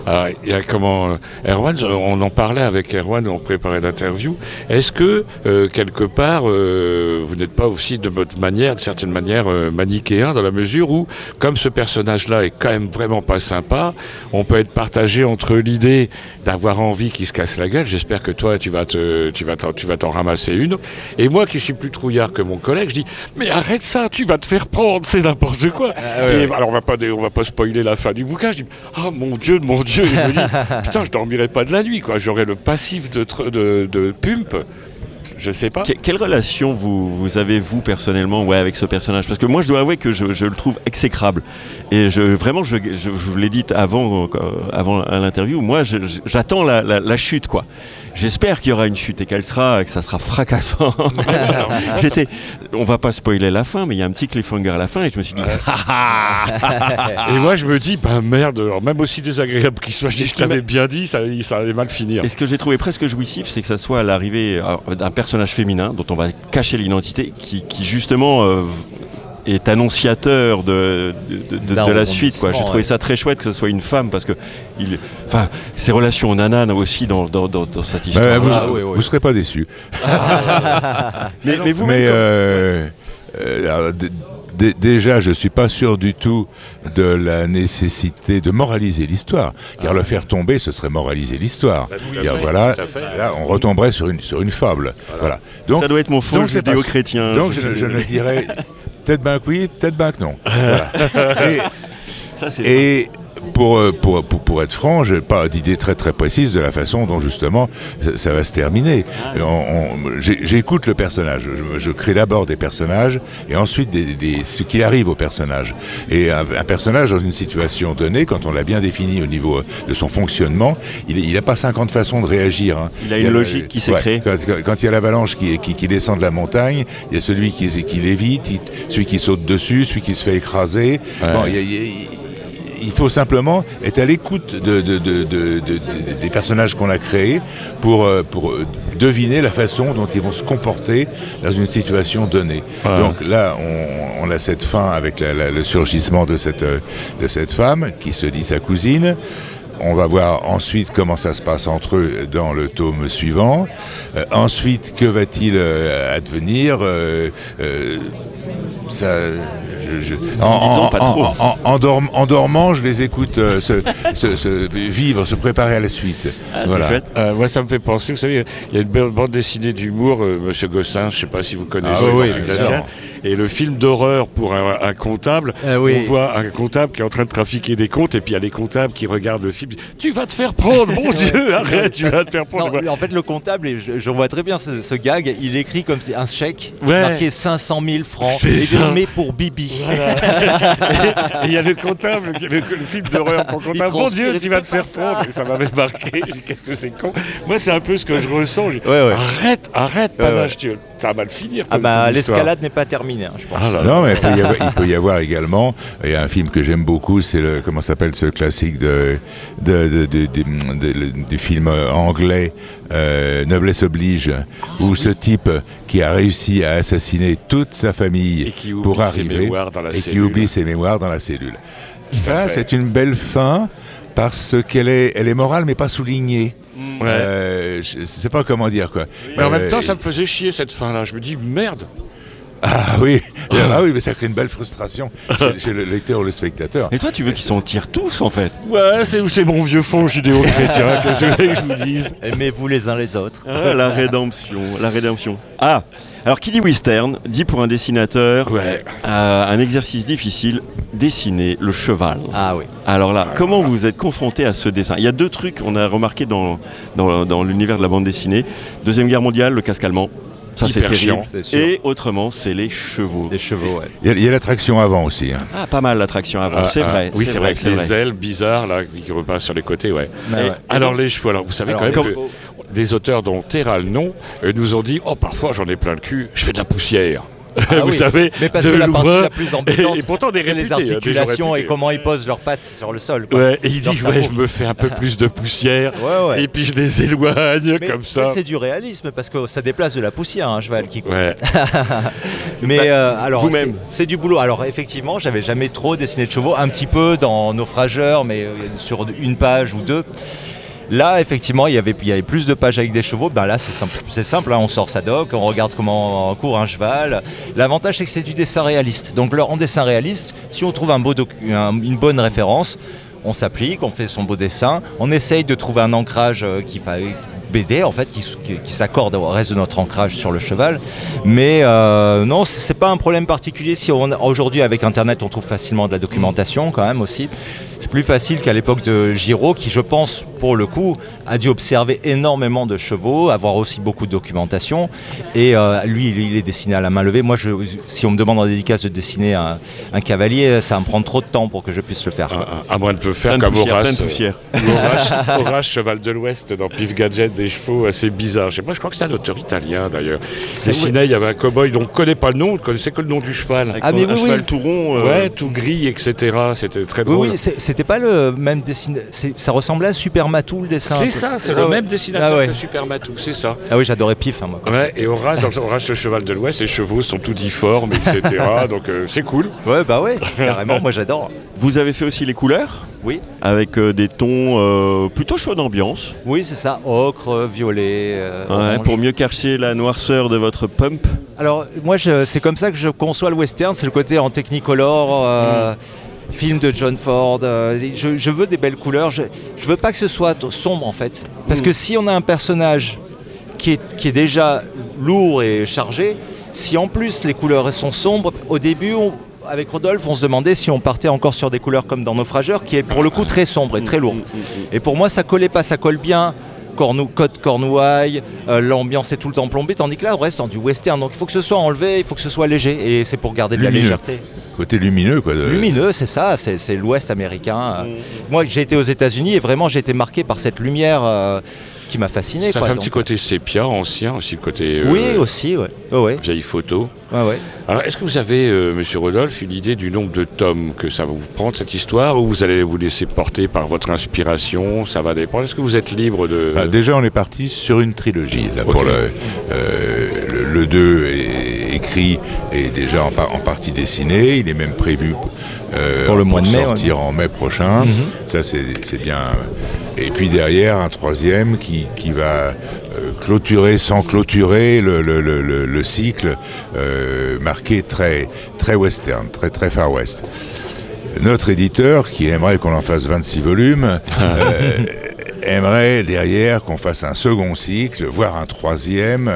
Alors, il y a Erwan, on en parlait avec Erwan, on préparait l'interview. Est-ce que, quelque part, vous n'êtes pas aussi de certaine manière, manichéen, dans la mesure où, comme ce personnage-là est quand même vraiment pas sympa, on peut être partagé entre l'idée d'avoir envie qu'il se casse la gueule, j'espère que toi, tu vas t'en ramasser une, et moi qui suis plus trouillard que mon collègue, je dis, mais arrête ça, tu vas te faire prendre, c'est n'importe quoi. Alors, on va pas spoiler la fin du bouquin, je dis, oh mon Dieu, et je me dis, putain, je dormirai pas de la nuit, quoi. J'aurai le passif de Pump. Je sais pas. Quelle relation vous avez, vous, personnellement, avec ce personnage ? Parce que moi, je dois avouer que je le trouve exécrable. Et je vous l'ai dit avant à l'interview, moi, j'attends la chute, quoi. J'espère qu'il y aura une chute et que ça sera fracassant. On va pas spoiler la fin, mais il y a un petit cliffhanger à la fin et je me suis dit, Et moi, je me dis, merde, alors même aussi désagréable qu'il soit, je t'avais bien dit, ça allait mal finir. Et ce que j'ai trouvé presque jouissif, c'est que ça soit à l'arrivée d'un personnage féminin dont on va cacher l'identité, qui justement est annonciateur de la suite, quoi. J'ai trouvé ça très chouette que ce soit une femme, parce que ces relations nanan aussi dans cette histoire. Vous serez pas déçus. mais vous. Déjà, je suis pas sûr du tout de la nécessité de moraliser l'histoire, car le faire tomber, ce serait moraliser l'histoire. Là, on retomberait sur une fable. Voilà. Donc, ça doit être mon faux judéo-chrétien. Donc, je ne dirais peut-être bien que oui, peut-être bien que non. Voilà. Et pour être franc, je n'ai pas d'idée très très précise de la façon dont justement ça va se terminer. J'écoute le personnage, je crée d'abord des personnages et ensuite ce qui arrive au personnage. Et un personnage dans une situation donnée, quand on l'a bien défini au niveau de son fonctionnement, il n'a pas 50 façons de réagir. Hein. Il a une logique qui s'est créée. Quand il y a l'avalanche qui descend de la montagne, il y a celui qui l'évite, celui qui saute dessus, celui qui se fait écraser. Ouais. Bon, il faut simplement être à l'écoute des personnages qu'on a créés pour deviner la façon dont ils vont se comporter dans une situation donnée. Ouais. Donc là, on a cette fin avec le surgissement de cette femme qui se dit sa cousine. On va voir ensuite comment ça se passe entre eux dans le tome suivant. Ensuite, que va-t-il advenir En dormant, je les écoute se préparer à la suite. Voilà. Moi, ça me fait penser, vous savez, il y a une bande dessinée d'humour, Monsieur Gossin, je ne sais pas si vous connaissez. Et le film d'horreur pour un comptable, on voit un comptable qui est en train de trafiquer des comptes, et puis il y a les comptables qui regardent le film. Tu vas te faire prendre, mon Dieu, arrête, tu vas te faire prendre. Non, en fait, le comptable, j'en vois très bien ce gag, il écrit comme c'est un chèque, marqué 500 000 francs, et il met pour Bibi. Voilà. Et il y a le comptable, le film d'horreur pour le comptable. Mon Dieu, tu vas te faire prendre. Et ça m'avait marqué. Qu'est-ce que c'est con. Moi, c'est un peu ce que je ressens. Arrête, panache, ça va mal finir. L'escalade n'est pas terminée, je pense. Non, mais il peut y avoir également. Il y a un film que j'aime beaucoup, c'est comment s'appelle ce classique du film anglais. Noblesse oblige, où ce type qui a réussi à assassiner toute sa famille pour arriver et qui oublie ses mémoires dans la cellule. Ça, c'est une belle fin parce qu'elle est morale mais pas soulignée. Je sais pas comment dire, quoi. Mais en même temps, ça me faisait chier cette fin-là. Je me dis merde. Ah oui, mais ça crée une belle frustration chez le lecteur ou le spectateur. Et toi, tu veux qu'ils s'en tirent tous, en fait ? Ouais, c'est mon vieux fond judéo-chrétien, qu'est-ce que je vous dise ? Aimez-vous les uns les autres. La rédemption. Alors qui dit western, dit pour un dessinateur, un exercice difficile, dessiner le cheval. Ah oui. Alors là, comment vous êtes confronté à ce dessin ? Il y a deux trucs qu'on a remarqué dans l'univers de la bande dessinée. Deuxième Guerre mondiale, le casque allemand. Ça, c'est terrible. Et autrement, c'est les chevaux. Les chevaux, ouais. Il y a l'attraction avant aussi. Hein. Ah, pas mal l'attraction avant, c'est vrai. Oui, c'est vrai, avec les ailes bizarres là, qui repassent sur les côtés, ouais. Alors, les chevaux, vous savez quand même que des auteurs dont Terral nous ont dit « Oh, parfois, j'en ai plein le cul, je fais de la poussière. » vous savez, mais parce de que la partie loin, la plus embêtante, et pourtant c'est les articulations et comment ils posent leurs pattes sur le sol. Quoi. Ouais, et il dit je me fais un peu plus de poussière, et puis je les éloigne comme ça. Mais c'est du réalisme parce que ça déplace de la poussière un cheval qui court. Ouais. Mais alors vous-même, c'est du boulot. Alors effectivement, j'avais jamais trop dessiné de chevaux, un petit peu dans Naufrageur, mais sur une page ou deux. Là, effectivement, il y avait plus de pages avec des chevaux. Ben là, c'est simple hein. On sort sa doc, on regarde comment court un cheval. L'avantage, c'est que c'est du dessin réaliste. Donc, en dessin réaliste, si on trouve une bonne référence, on s'applique, on fait son beau dessin, on essaye de trouver un ancrage BD en fait qui s'accorde au reste de notre ancrage sur le cheval, mais non, c'est pas un problème particulier. Si aujourd'hui avec internet on trouve facilement de la documentation quand même aussi, c'est plus facile qu'à l'époque de Giraud qui, je pense, pour le coup a dû observer énormément de chevaux, avoir aussi beaucoup de documentation, et lui il est dessiné à la main levée. Moi si on me demande en dédicace de dessiner un cavalier, ça va me prendre trop de temps pour que je puisse le faire. À moins de le faire comme Horace, cheval de l'Ouest dans Pif Gadget, des chevaux assez bizarres. Je sais pas, je crois que c'est un auteur italien d'ailleurs. Dessiné, il y avait un cow-boy dont on ne connaît pas le nom, on ne connaissait que le nom du cheval. Avec un cheval tout rond. Tout gris, etc. C'était très drôle. Oui, c'était pas le même dessinateur. Ça ressemblait à Super Matou le dessin. C'est ça, c'est le même dessinateur que Super Matou, c'est ça. Ah oui, j'adorais Pif, moi. Et Horace, le cheval de l'Ouest, les chevaux sont tout difformes, etc. Donc c'est cool. Ouais, carrément, moi j'adore. Vous avez fait aussi les couleurs ? Oui. Avec des tons plutôt chauds d'ambiance. Oui, c'est ça, ocre, violet. Pour mieux cacher la noirceur de votre pump. Alors, moi, c'est comme ça que je conçois le western, c'est le côté en Technicolor. Film de John Ford, je veux des belles couleurs, je veux pas que ce soit sombre en fait, parce que si on a un personnage qui est déjà lourd et chargé, si en plus les couleurs sont sombres, au début avec Rodolphe on se demandait si on partait encore sur des couleurs comme dans Naufrageur qui est pour le coup très sombre et très lourd, et pour moi ça collait pas, ça colle bien. Côte Cornouailles, l'ambiance est tout le temps plombée, tandis que là on reste dans du western, donc il faut que ce soit enlevé, il faut que ce soit léger, et c'est pour garder de la légèreté. Côté lumineux quoi. Lumineux, c'est ça, c'est l'Ouest américain. Moi j'ai été aux États-Unis et vraiment j'ai été marqué par cette lumière qui m'a fasciné. Ça fait un petit côté sépia ancien aussi, le côté oui aussi, ouais. Vieille photo. Ouais. Alors est-ce que vous avez, Monsieur Rodolphe, une idée du nombre de tomes que ça va vous prendre cette histoire, ou vous allez vous laisser porter par votre inspiration, ça va dépendre. Est-ce que vous êtes libre de... Déjà on est parti sur une trilogie là, pour le 2 est écrit et déjà en partie dessiné, il est même prévu pour le mois de mai, sortir en mai prochain. Ça c'est bien. Et puis derrière un troisième qui va clôturer sans clôturer le cycle marqué très très western, très très far west. Notre éditeur qui aimerait qu'on en fasse 26 volumes aimerait derrière qu'on fasse un second cycle, voire un troisième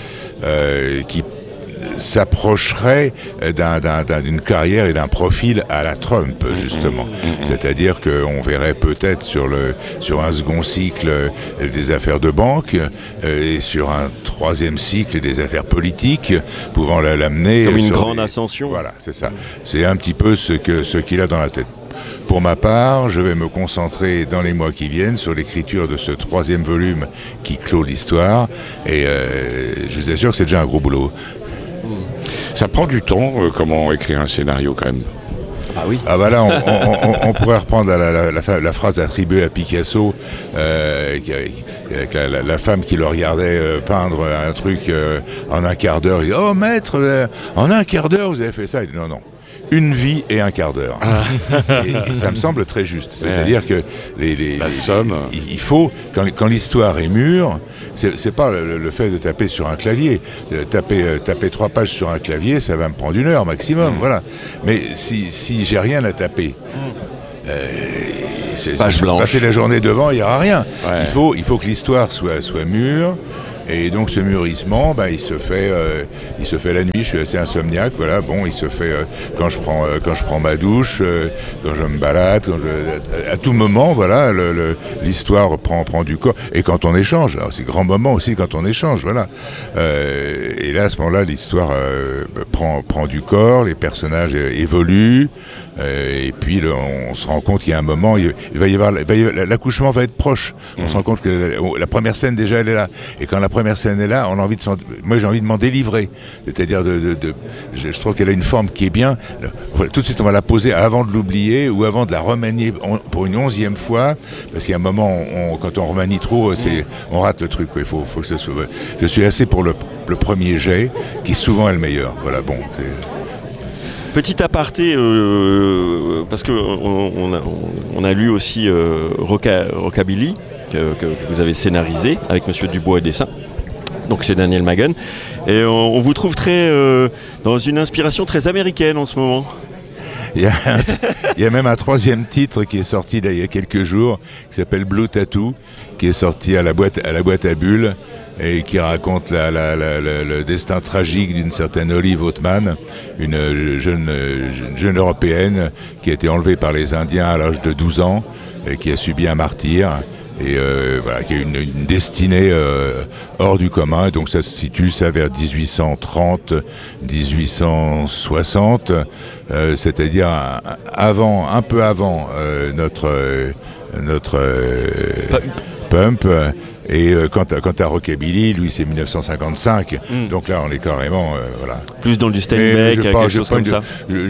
qui s'approcherait d'une carrière et d'un profil à la Trump, justement. C'est-à-dire qu'on verrait peut-être sur un second cycle des affaires de banque et sur un troisième cycle des affaires politiques, pouvant l'amener... Comme une grande ascension. Voilà, c'est ça. C'est un petit peu ce qu'il a dans la tête. Pour ma part, je vais me concentrer dans les mois qui viennent sur l'écriture de ce troisième volume qui clôt l'histoire, et je vous assure que c'est déjà un gros boulot. Ça prend du temps, comment écrire un scénario quand même. Ah oui. Ah bah là, on pourrait reprendre la phrase attribuée à Picasso, avec la femme qui le regardait peindre un truc en un quart d'heure. Il dit « Oh maître, en un quart d'heure vous avez fait ça ?» Il dit « Non. Une vie et un quart d'heure. » Et ça me semble très juste. C'est-à-dire que la somme. Il faut, quand l'histoire est mûre, c'est pas le fait de taper sur un clavier. Taper 3 pages sur un clavier, ça va me prendre 1 heure maximum. Voilà. Mais si j'ai rien à taper, passer la journée devant, il n'y aura rien. Ouais. Il faut que l'histoire soit mûre. Et donc ce mûrissement, il se fait la nuit. Je suis assez insomniaque, voilà. Bon, il se fait quand je prends ma douche, quand je me balade, à tout moment, voilà. L'histoire prend du corps. Et quand on échange, alors c'est grand moment aussi quand on échange, voilà. Et là, à ce moment-là, l'histoire prend du corps, les personnages évoluent. Et puis on se rend compte qu'il y a un moment, l'accouchement va être proche. On se rend compte que la première scène déjà elle est là. Et quand la première scène est là, on a envie moi j'ai envie de m'en délivrer. C'est-à-dire je trouve qu'elle a une forme qui est bien. Voilà, tout de suite on va la poser avant de l'oublier ou avant de la remanier pour une 11e fois, parce qu'il y a un moment, quand on remanie trop, on rate le truc. Quoi. Il faut que ce soit... Je suis assez pour le premier jet, qui souvent est le meilleur. Voilà, bon. Petit aparté, parce qu'on a lu aussi Rockabilly, que vous avez scénarisé avec Monsieur Dubois et Dessin, donc chez Daniel Magan. Et on vous trouve dans une inspiration très américaine en ce moment. Il y a même un 3e titre qui est sorti là, il y a quelques jours, qui s'appelle Blue Tattoo, qui est sorti à la boîte à bulles et qui raconte le destin tragique d'une certaine Olive Ottman, une jeune européenne qui a été enlevée par les Indiens à l'âge de 12 ans et qui a subi un martyre. Et voilà, qui a une destinée hors du commun. Donc ça se situe vers 1830, 1860, c'est-à-dire un peu avant notre Pump. Et quant à Rockabilly, lui c'est 1955, donc là on est carrément voilà. Plus dans du Steinbeck, quelque chose comme ça.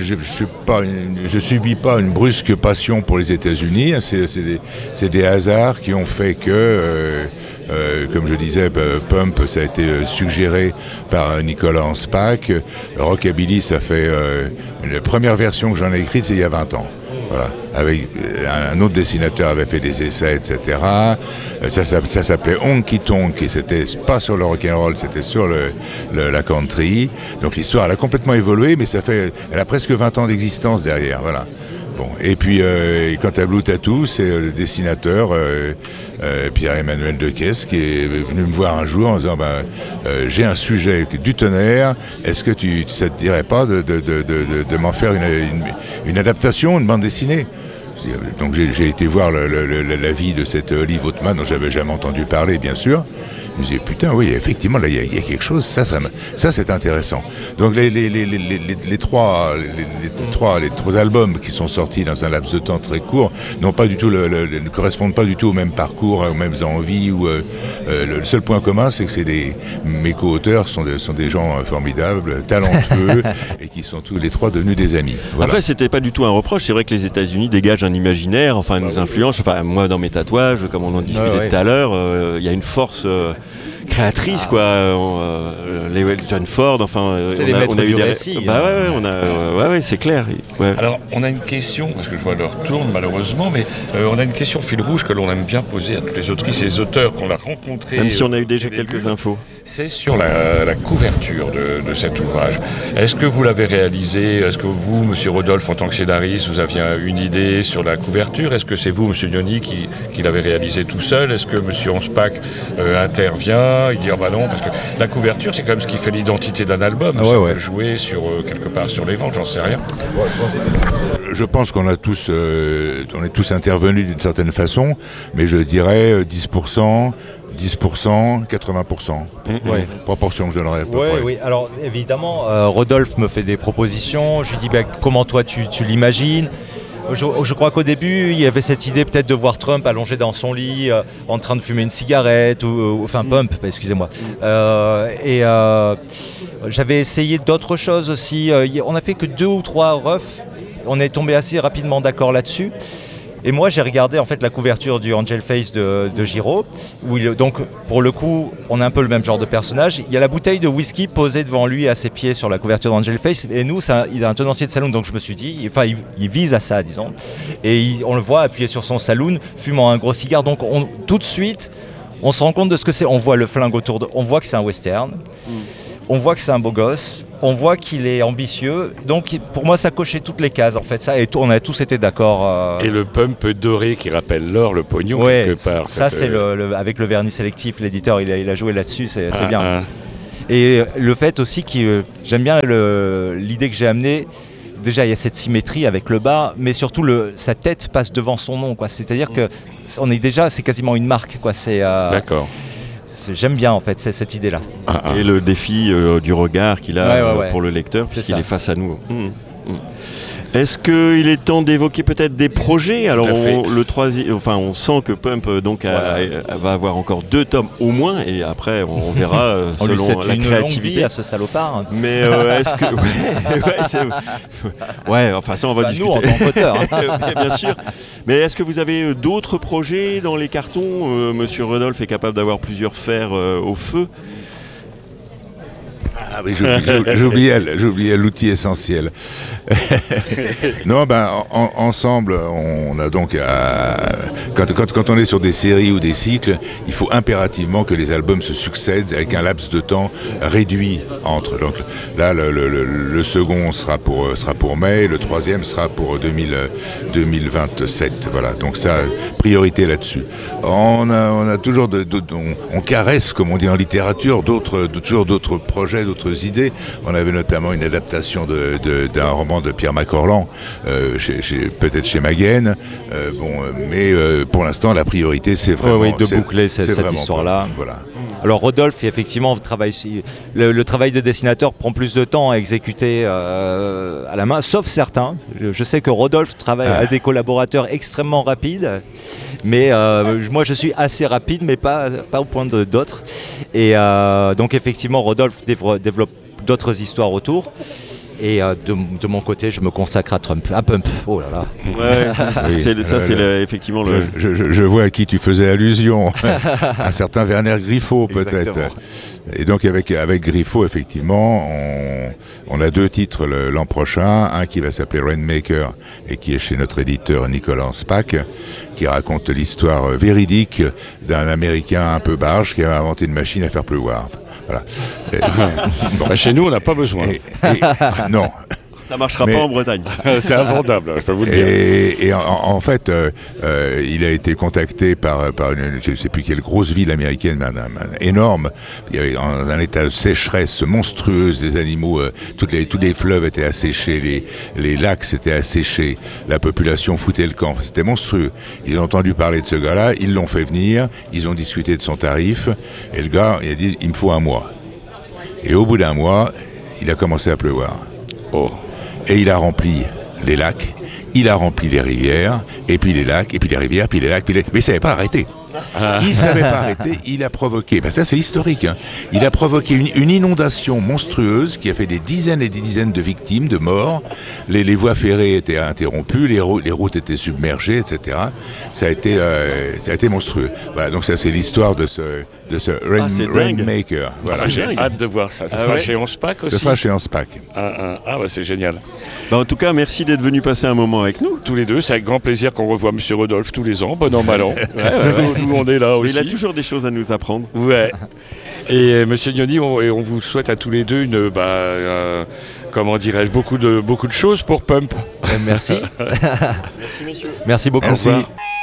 Je subis pas une brusque passion pour les États-Unis. C'est des hasards qui ont fait que, comme je disais, Pump ça a été suggéré par Nicolas Anspach. Rockabilly, ça fait la première version que j'en ai écrite, c'est il y a 20 ans. Voilà. Avec un autre dessinateur avait fait des essais, etc. Ça s'appelait Honky Tonk et c'était pas sur le rock'n'roll, c'était sur la country. Donc l'histoire elle a complètement évolué, mais elle a presque 20 ans d'existence derrière. Voilà. Bon. Et puis quant à Blue Tattoo, c'est le dessinateur Pierre-Emmanuel Decaisse qui est venu me voir un jour en disant j'ai un sujet du tonnerre, est-ce que ça te dirait pas de m'en faire une adaptation, une bande dessinée? Donc j'ai été voir la vie de cette Olive Ottman dont j'avais jamais entendu parler, bien sûr. Je me disais, putain, oui, effectivement, là, il y a quelque chose, ça c'est intéressant. Donc les trois albums qui sont sortis dans un laps de temps très court ne correspondent pas du tout au même parcours, aux mêmes envies. Le seul point commun, c'est que mes co-auteurs sont des gens formidables, talentueux, et qui sont tous les trois devenus des amis. Voilà. Après, c'était pas du tout un reproche. C'est vrai que les États-Unis dégagent un imaginaire, nous influencent. Enfin, moi, dans mes tatouages, comme on en discutait tout à l'heure, il y a une force créatrice, les John Ford, c'est les maîtres du récit. C'est clair. Ouais. Alors, on a une question, parce que je vois l'heure tourne malheureusement, mais on a une question fil rouge que l'on aime bien poser à toutes les autrices et les auteurs qu'on a rencontrés. Même si on a eu déjà quelques infos. C'est sur la couverture de cet ouvrage. Est-ce que vous l'avez réalisé? Est-ce que vous, Monsieur Rodolphe, en tant que scénariste, vous aviez une idée sur la couverture? Est-ce que c'est vous, Monsieur Gnoni, qui l'avez réalisé tout seul? Est-ce que Monsieur Anspach intervient? Il dit non, parce que la couverture, c'est quand même ce qui fait l'identité d'un album. Peut jouer quelque part sur les ventes, j'en sais rien. Je pense qu'on est tous intervenus d'une certaine façon, mais je dirais 10%, 80%. Proportion que je donnerais à peu près. Oui, alors évidemment, Rodolphe me fait des propositions. Je lui dis comment toi tu l'imagines. Je crois qu'au début, il y avait cette idée peut-être de voir Trump allongé dans son lit, en train de fumer une cigarette, Pump, excusez-moi. J'avais essayé d'autres choses aussi. On n'a fait que 2 ou 3 refs. On est tombé assez rapidement d'accord là-dessus. Et moi, j'ai regardé en fait la couverture du Angel Face de Giraud, où donc pour le coup, on a un peu le même genre de personnage. Il y a la bouteille de whisky posée devant lui à ses pieds sur la couverture d'Angel Face. Et nous, il a un tenancier de saloon, donc je me suis dit, il vise à ça, disons. Et on le voit appuyé sur son saloon, fumant un gros cigare. Donc tout de suite, on se rend compte de ce que c'est. On voit le flingue on voit que c'est un western. On voit que c'est un beau gosse, on voit qu'il est ambitieux, donc pour moi ça cochait toutes les cases en fait, ça, et on a tous été d'accord. Et le pump doré qui rappelle l'or, le pognon quelque part. Ça c'est avec le vernis sélectif, l'éditeur il a joué là-dessus, c'est bien. Et le fait aussi que j'aime bien l'idée que j'ai amenée, déjà il y a cette symétrie avec le bas, mais surtout sa tête passe devant son nom, quoi. C'est-à-dire que c'est quasiment une marque, quoi. D'accord. J'aime bien en fait cette idée-là. Et le défi du regard qu'il a pour le lecteur, puisqu'il est face à nous. Est-ce qu'il est temps d'évoquer peut-être des projets? Alors le troisième, enfin on sent que Pump va avoir encore 2 tomes au moins, et après on verra selon la créativité à ce salopard. Mais est-ce que enfin ça on va discuter. Nous en tant qu'auteur, bien sûr. Mais est-ce que vous avez d'autres projets dans les cartons? Monsieur Rodolphe est capable d'avoir plusieurs fers au feu. Ah oui, j'oubliais l'outil essentiel. Non, ensemble, on a donc quand on est sur des séries ou des cycles, il faut impérativement que les albums se succèdent avec un laps de temps réduit entre. Donc là, le second sera pour mai, le troisième sera pour 2027. Voilà. Donc ça, priorité là-dessus. On a toujours on caresse, comme on dit en littérature, toujours d'autres projets, d'autres idées. On avait notamment une adaptation d'un roman de Pierre Macorlan, peut-être chez Maguen. Mais pour l'instant, la priorité, c'est vraiment... de boucler cette histoire-là. Voilà. Alors Rodolphe, effectivement, le travail de dessinateur prend plus de temps à exécuter à la main, sauf certains. Je sais que Rodolphe travaille à des collaborateurs extrêmement rapides, mais moi je suis assez rapide, mais pas au point d'autres. Et donc effectivement, Rodolphe développe d'autres histoires autour. Et de mon côté, je me consacre à Pump. Oh là là. Ouais, c'est effectivement le... Je vois à qui tu faisais allusion. Un certain Werner Griffo, peut-être. Exactement. Et donc avec Griffo, effectivement, on a 2 titres l'an prochain. Un qui va s'appeler Rainmaker et qui est chez notre éditeur Nicolas Spack, qui raconte l'histoire véridique d'un Américain un peu barge qui a inventé une machine à faire pleuvoir. Voilà. Chez nous, on n'a pas besoin. Non. Ça marchera pas en Bretagne. C'est invendable, je peux vous le dire. Et en fait, il a été contacté par je ne sais plus quelle grosse ville américaine, énorme. Il y avait un état de sécheresse monstrueuse, des animaux, tous les fleuves étaient asséchés, les lacs s'étaient asséchés, la population foutait le camp, c'était monstrueux. Ils ont entendu parler de ce gars-là, ils l'ont fait venir, ils ont discuté de son tarif, et le gars, il a dit, il me faut 1 mois. Et au bout d'1 mois, il a commencé à pleuvoir. Oh. Et il a rempli les lacs, il a rempli les rivières, et puis les lacs, et puis les rivières, puis les lacs, mais il ne savait pas arrêter. Il ne savait pas arrêter, il a provoqué, ça c'est historique, hein. Il a provoqué une inondation monstrueuse qui a fait des dizaines et des dizaines de victimes, de morts. Les voies ferrées étaient interrompues, les routes étaient submergées, etc. Ça a été monstrueux. Voilà, donc ça c'est l'histoire de ce Rainmaker. Voilà. J'ai hâte de voir ça. Ça sera chez Onspach aussi. Ce sera chez Onspach. C'est génial. En tout cas, merci d'être venu passer un moment avec nous. Tous les deux, c'est avec grand plaisir qu'on revoit M. Rodolphe tous les ans, bon an, mal an. Nous, on est là aussi. Il a toujours des choses à nous apprendre. Ouais. Et M. Gnoni, on vous souhaite à tous les deux comment dirais-je, beaucoup de choses pour Pump. Merci. Merci, messieurs. Merci beaucoup. Merci.